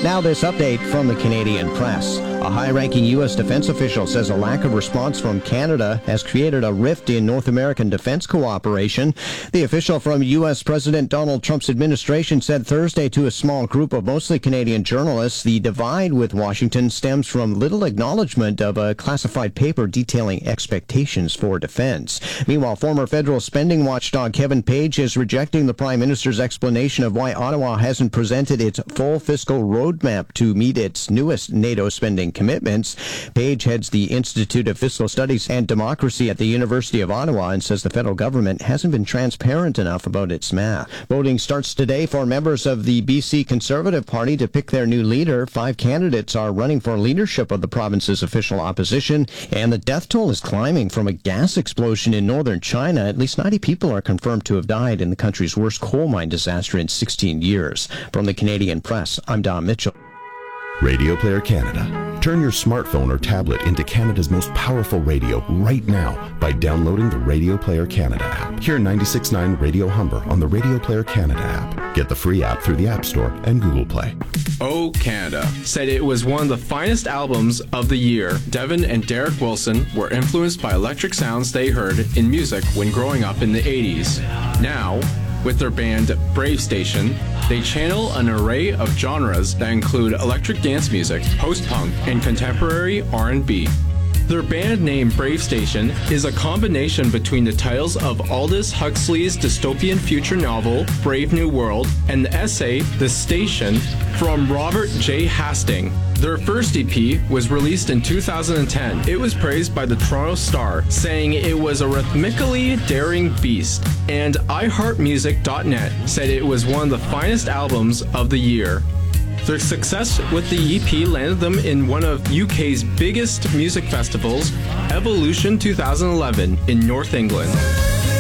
Now this update from the Canadian press. A high-ranking U.S. defense official says a lack of response from Canada has created a rift in North American defense cooperation. The official from U.S. President Donald Trump's administration said Thursday to a small group of mostly Canadian journalists the divide with Washington stems from little acknowledgement of a classified paper detailing expectations for defense. Meanwhile, former federal spending watchdog Kevin Page is rejecting the Prime Minister's explanation of why Ottawa hasn't presented its full fiscal roadmap to meet its newest NATO spending commitments. Page heads the Institute of Fiscal Studies and Democracy at the University of Ottawa and says the federal government hasn't been transparent enough about its math. Voting starts today for members of the BC Conservative Party to pick their new leader. 5 candidates are running for leadership of the province's official opposition, and the death toll is climbing from a gas explosion in northern China. At least 90 people are confirmed to have died in the country's worst coal mine disaster in 16 years. From the Canadian Press, I'm Don Mitchell. Radio Player Canada. Turn your smartphone or tablet into Canada's most powerful radio right now by downloading the Radio Player Canada app. Hear 96.9 Radio Humber on the Radio Player Canada app. Get the free app through the App Store and Google Play. Oh Canada said it was one of the finest albums of the year. Devin and Derek Wilson were influenced by electric sounds they heard in music when growing up in the 80s. Now, with their band Brave Station, they channel an array of genres that include electric dance music, post-punk, and contemporary R&B. Their band name Brave Station is a combination between the titles of Aldous Huxley's dystopian future novel Brave New World and the essay The Station from Robert J. Hastings. Their first EP was released in 2010. It was praised by the Toronto Star, saying it was a rhythmically daring beast, and iHeartMusic.net said it was one of the finest albums of the year. Their success with the EP landed them in one of UK's biggest music festivals, Evolution 2011, in North England.